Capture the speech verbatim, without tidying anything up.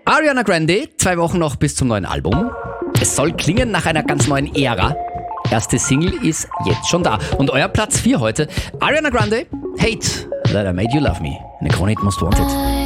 Ariana Grande, zwei Wochen noch bis zum neuen Album. Es soll klingen nach einer ganz neuen Ära. Erste Single ist jetzt schon da. Und euer Platz vier heute, Ariana Grande, Hate That I Made You Love Me. Eine Krone Most Wanted.